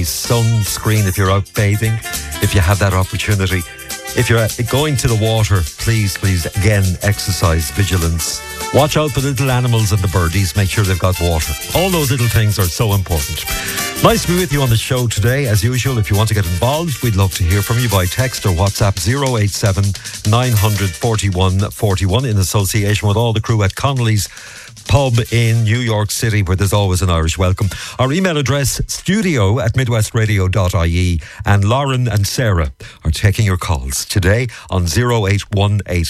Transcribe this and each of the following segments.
sunscreen if you're out bathing, if you have that opportunity. If you're going to the water, please, again, exercise vigilance. Watch out for the little animals and the birdies. Make sure they've got water. All those little things are so important. Nice to be with you on the show today. As usual, if you want to get involved, we'd love to hear from you by text or WhatsApp 087 900 41 41 in association with all the crew at Connolly's Pub in New York City, where there's always an Irish welcome. Our email address, studio@midwestradio.ie, and Lauren and Sarah are taking your calls today on 0818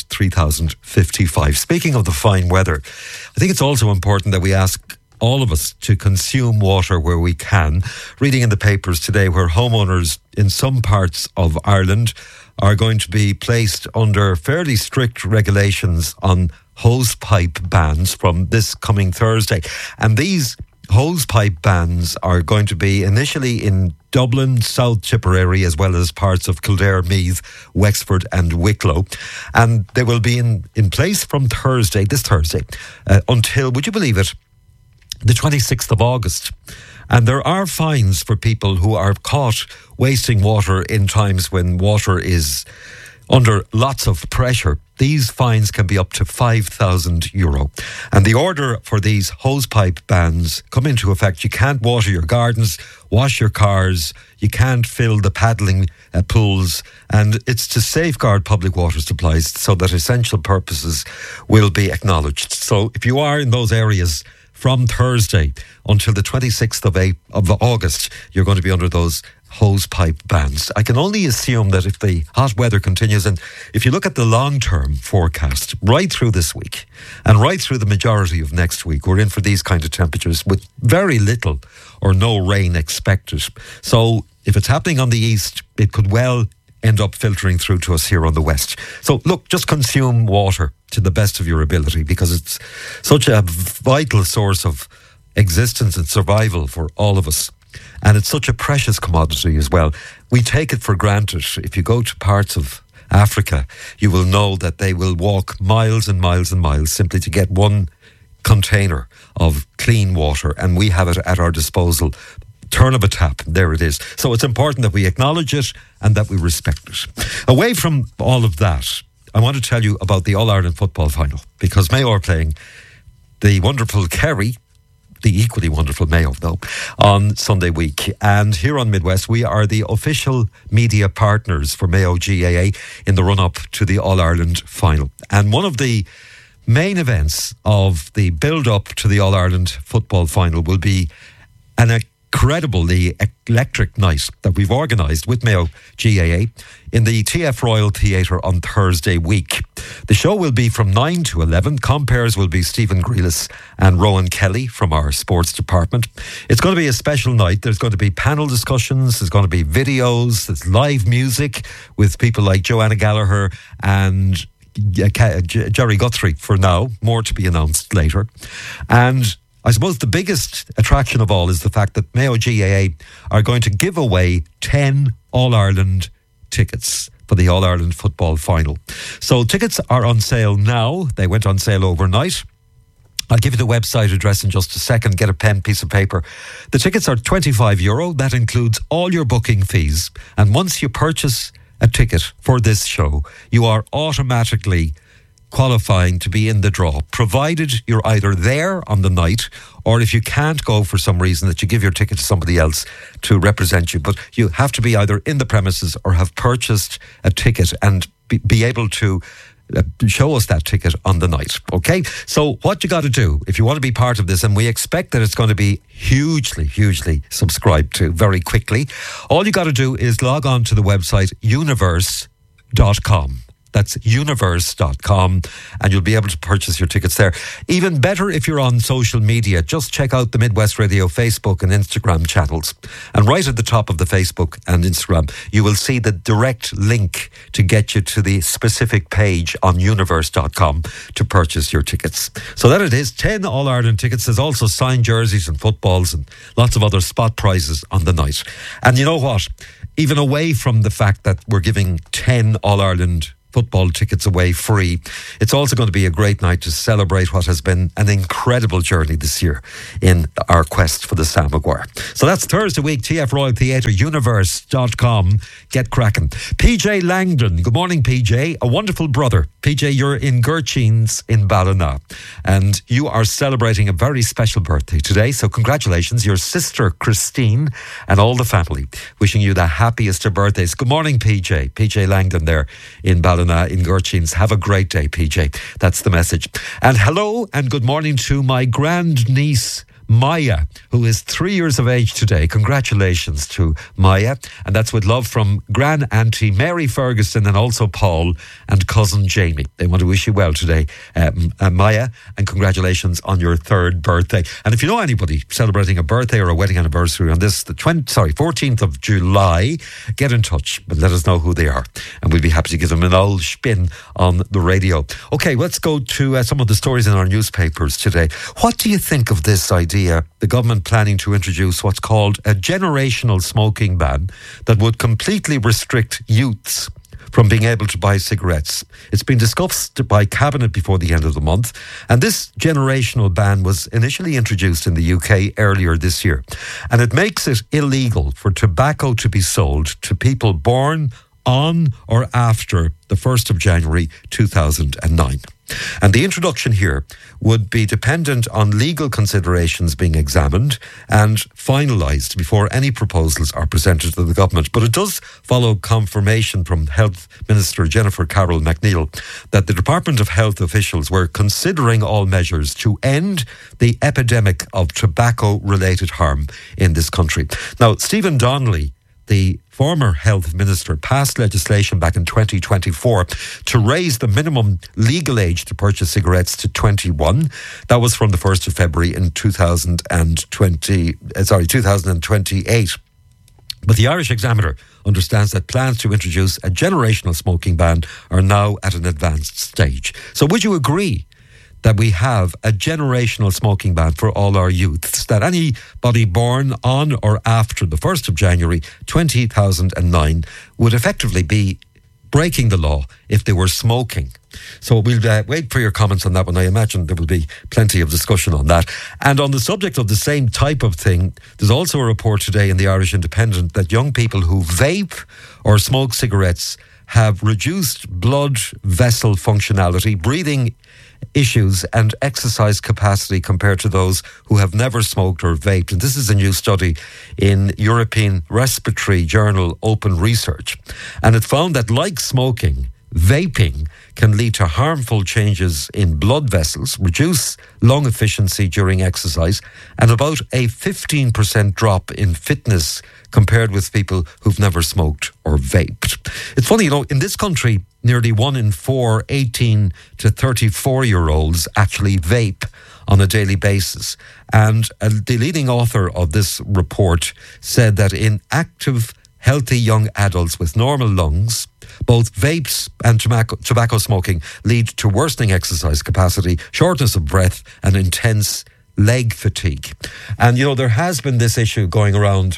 3055. Speaking of the fine weather, I think it's also important that we ask all of us to consume water where we can. Reading in the papers today where homeowners in some parts of Ireland are going to be placed under fairly strict regulations on hose pipe bans from this coming Thursday. And these hose pipe bans are going to be initially in Dublin, South Tipperary, as well as parts of Kildare, Meath, Wexford and Wicklow. And they will be in place from this Thursday, until, would you believe it, the 26th of August. And there are fines for people who are caught wasting water in times when water is under lots of pressure. These fines can be up to €5,000. And the order for these hosepipe bans come into effect. You can't water your gardens, wash your cars, you can't fill the paddling pools, and it's to safeguard public water supplies so that essential purposes will be acknowledged. So if you are in those areas from Thursday until the 26th of August, you're going to be under those hosepipe bans. I can only assume that if the hot weather continues, and if you look at the long-term forecast right through this week and right through the majority of next week, we're in for these kind of temperatures with very little or no rain expected. So if it's happening on the east, it could well end up filtering through to us here on the west. So look, just consume water to the best of your ability, because it's such a vital source of existence and survival for all of us. And it's such a precious commodity as well. We take it for granted. If you go to parts of Africa, you will know that they will walk miles and miles and miles simply to get one container of clean water, and we have it at our disposal. Turn of a tap, there it is. So it's important that we acknowledge it and that we respect it. Away from all of that, I want to tell you about the All-Ireland football final, because Mayo are playing the wonderful Kerry, the equally wonderful Mayo, though, on Sunday week. And here on Midwest, we are the official media partners for Mayo GAA in the run-up to the All-Ireland final. And one of the main events of the build-up to the All-Ireland football final will be an incredibly electric night that we've organised with Mayo GAA in the TF Royal Theatre on Thursday week. The show will be from 9 to 11. Compares will be Stephen Grealis and Rowan Kelly from our sports department. It's going to be a special night. There's going to be panel discussions, there's going to be videos, there's live music with people like Joanna Gallagher and Jerry Guthrie for now. More to be announced later. And I suppose the biggest attraction of all is the fact that Mayo GAA are going to give away 10 All-Ireland tickets for the All-Ireland football final. So tickets are on sale now. They went on sale overnight. I'll give you the website address in just a second. Get a pen, piece of paper. The tickets are €25. That includes all your booking fees. And once you purchase a ticket for this show, you are automatically qualifying to be in the draw, provided you're either there on the night, or if you can't go for some reason, that you give your ticket to somebody else to represent you. But you have to be either in the premises or have purchased a ticket and be able to show us that ticket on the night. Okay, so what you got to do if you want to be part of this, and we expect that it's going to be hugely subscribed to very quickly, all you got to do is log on to the website universe.com. That's universe.com, and you'll be able to purchase your tickets there. Even better if you're on social media, just check out the Midwest Radio Facebook and Instagram channels. And right at the top of the Facebook and Instagram, you will see the direct link to get you to the specific page on universe.com to purchase your tickets. So that it is, 10 All-Ireland tickets. There's also signed jerseys and footballs and lots of other spot prizes on the night. And you know what? Even away from the fact that we're giving 10 All-Ireland football tickets away free. It's also going to be a great night to celebrate what has been an incredible journey this year in our quest for the Sam Maguire. So that's Thursday week, TF Royal Theatre, universe.com. Get cracking. PJ Langdon. Good morning, PJ. A wonderful brother. PJ, you're in Gurcheens in Ballina, and you are celebrating a very special birthday today. So congratulations, your sister Christine and all the family. Wishing you the happiest of birthdays. Good morning, PJ. PJ Langdon there in Ballina in Gurcheens. Have a great day, PJ. That's the message. And hello and good morning to my grandniece Maya, who is 3 years of age today. Congratulations to Maya. And that's with love from Grand-Auntie Mary Ferguson and also Paul and cousin Jamie. They want to wish you well today, Maya, and congratulations on your third birthday. And if you know anybody celebrating a birthday or a wedding anniversary on this, the 14th of July, get in touch and let us know who they are. And we'll be happy to give them an old spin on the radio. Okay, let's go to some of the stories in our newspapers today. What do you think of this idea? The government planning to introduce what's called a generational smoking ban that would completely restrict youths from being able to buy cigarettes. It's been discussed by Cabinet before the end of the month, and this generational ban was initially introduced in the UK earlier this year, and it makes it illegal for tobacco to be sold to people born on or after the 1st of January 2009. And the introduction here would be dependent on legal considerations being examined and finalised before any proposals are presented to the government. But it does follow confirmation from Health Minister Jennifer Carroll McNeill that the Department of Health officials were considering all measures to end the epidemic of tobacco-related harm in this country. Now, Stephen Donnelly, the former health minister, passed legislation back in 2024 to raise the minimum legal age to purchase cigarettes to 21. That was from the 1st of February in 2028. But the Irish Examiner understands that plans to introduce a generational smoking ban are now at an advanced stage. So would you agree that we have a generational smoking ban for all our youths, that anybody born on or after the 1st of January 2009 would effectively be breaking the law if they were smoking? So we'll wait for your comments on that one. I imagine there will be plenty of discussion on that. And on the subject of the same type of thing, there's also a report today in the Irish Independent that young people who vape or smoke cigarettes have reduced blood vessel functionality, breathing issues and exercise capacity compared to those who have never smoked or vaped. And this is a new study in European Respiratory Journal Open Research. And it found that, like smoking, vaping can lead to harmful changes in blood vessels, reduce lung efficiency during exercise, and about a 15% drop in fitness compared with people who've never smoked or vaped. It's funny, in this country, nearly 1 in 4 18 to 34-year-olds actually vape on a daily basis. And the leading author of this report said that in active, healthy young adults with normal lungs, both vapes and tobacco smoking lead to worsening exercise capacity, shortness of breath, and intense leg fatigue. And, there has been this issue going around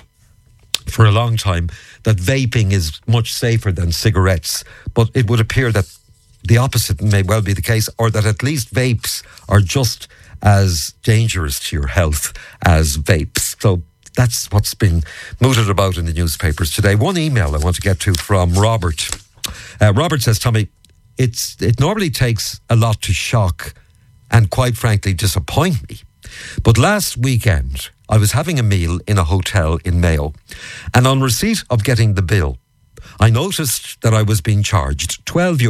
for a long time that vaping is much safer than cigarettes, but it would appear that the opposite may well be the case, or that at least vapes are just as dangerous to your health as vapes. So that's what's been mooted about in the newspapers today. One email I want to get to from Robert. Robert says, Tommy, it normally takes a lot to shock and quite frankly disappoint me. But last weekend, I was having a meal in a hotel in Mayo, and on receipt of getting the bill, I noticed that I was being charged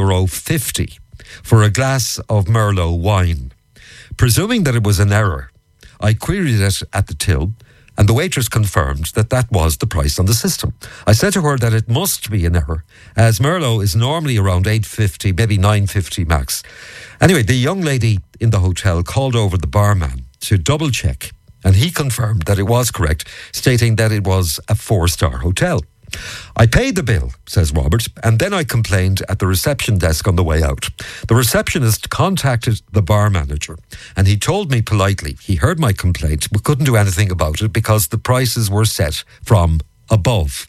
€12.50 for a glass of Merlot wine. Presuming that it was an error, I queried it at the till, and the waitress confirmed that was the price on the system. I said to her that it must be an error, as Merlot is normally around $8.50, maybe $9.50 max. Anyway, the young lady in the hotel called over the barman to double check, and he confirmed that it was correct, stating that it was a 4-star hotel. I paid the bill, says Robert, and then I complained at the reception desk on the way out. The receptionist contacted the bar manager, and he told me politely he heard my complaint but couldn't do anything about it because the prices were set from above.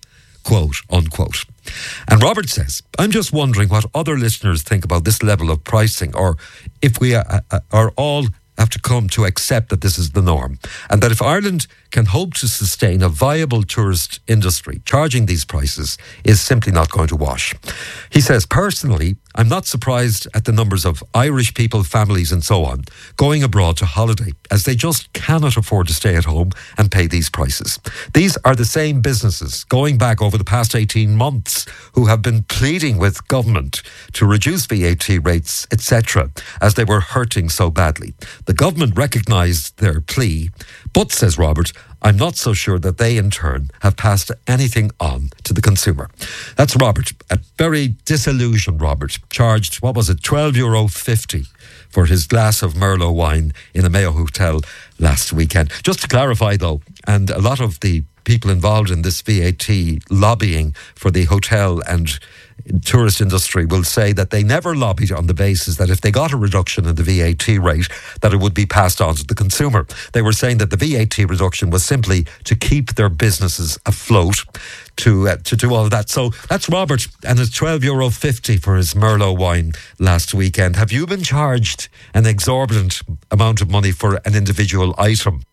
quote unquote. And Robert says, I'm just wondering what other listeners think about this level of pricing, or if we are all have to come to accept that this is the norm, and that if Ireland can hope to sustain a viable tourist industry, charging these prices is simply not going to wash. He says, personally, I'm not surprised at the numbers of Irish people, families and so on, going abroad to holiday, as they just cannot afford to stay at home and pay these prices. These are the same businesses, going back over the past 18 months, who have been pleading with government to reduce VAT rates, etc., as they were hurting so badly. The government recognised their plea, but, says Robert, I'm not so sure that they in turn have passed anything on to the consumer. That's Robert, a very disillusioned Robert, charged, what was it, €12.50 for his glass of Merlot wine in a Mayo hotel last weekend. Just to clarify though, and a lot of the people involved in this VAT lobbying for the hotel and tourist industry will say that they never lobbied on the basis that if they got a reduction in the VAT rate, that it would be passed on to the consumer. They were saying that the VAT reduction was simply to keep their businesses afloat, to do all of that. So that's Robert, and it's €12.50 for his Merlot wine last weekend. Have you been charged an exorbitant amount of money for an individual item?